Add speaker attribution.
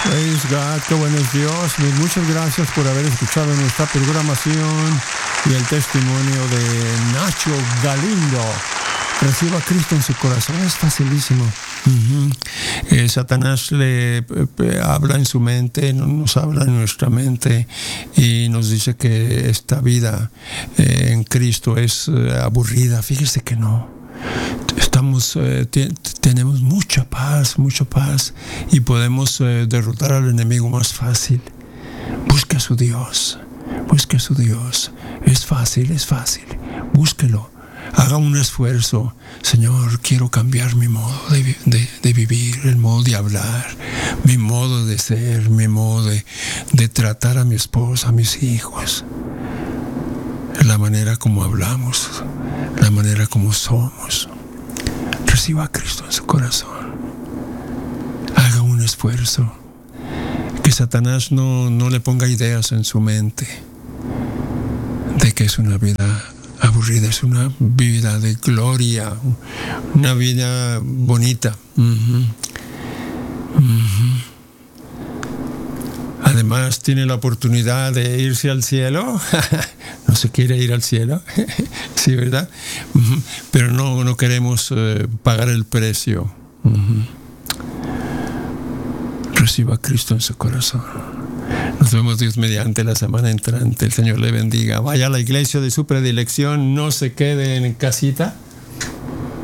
Speaker 1: Praise God, qué bueno es Dios. Muchas gracias por haber escuchado nuestra programación y el testimonio de Nacho Galindo. Reciba a Cristo en su corazón, es facilísimo. Satanás le habla en su mente, nos habla en nuestra mente y nos dice que esta vida en Cristo es aburrida. Fíjese que no. Tenemos mucha paz y podemos derrotar al enemigo más fácil. Busque a su Dios. Es fácil. Búsquelo. Haga un esfuerzo. Señor, quiero cambiar mi modo de vivir, el modo de hablar, mi modo de ser, mi modo de tratar a mi esposa, a mis hijos. La manera como hablamos, la manera como somos. Reciba a Cristo en su corazón. Haga un esfuerzo. Que Satanás no le ponga ideas en su mente de que es una vida aburrida, es una vida de gloria, una vida bonita. Además tiene la oportunidad de irse al cielo. ¿No se quiere ir al cielo? Sí, ¿verdad? Pero no queremos pagar el precio. Reciba a Cristo en su corazón. Nos vemos Dios mediante la semana entrante. El Señor le bendiga. Vaya a la iglesia de su predilección. No se quede en casita.